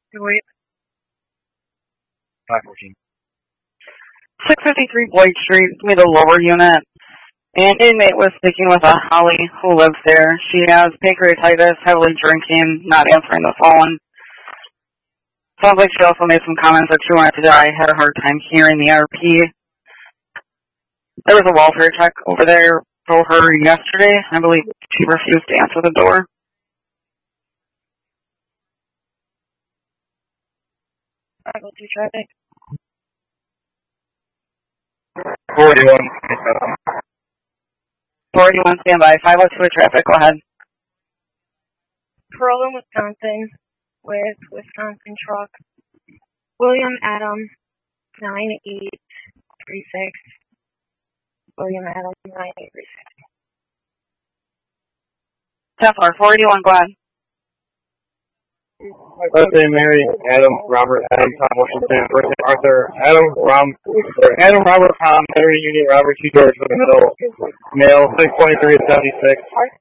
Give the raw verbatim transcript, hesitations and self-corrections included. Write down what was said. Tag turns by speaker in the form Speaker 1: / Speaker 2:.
Speaker 1: Wait.
Speaker 2: five fourteen.
Speaker 3: six fifty-three Blake Street, with a lower unit. An inmate was speaking with a Holly who lives there. She has pancreatitis, heavily drinking, not answering the phone. Sounds like she also made some comments that she wanted to die, had a hard time hearing the R P. There was a welfare check over there for her yesterday. I believe she refused to answer the door.
Speaker 1: I go to traffic.
Speaker 2: forty-one.
Speaker 3: forty-one standby. five oh two at traffic. Go ahead.
Speaker 1: Pearland, Wisconsin, with Wisconsin truck. William Adam, nine eight three six. William Adam, nine eight three six.
Speaker 2: Templar, four eighty-one, go ahead. First name Mary, Adam, Robert, Adam, Tom, Washington, first name Arthur, Adam, Rom, Adam, Robert, Tom, Henry, Union, Robert, T. George, for the middle, male, six twenty-three to seventy-six.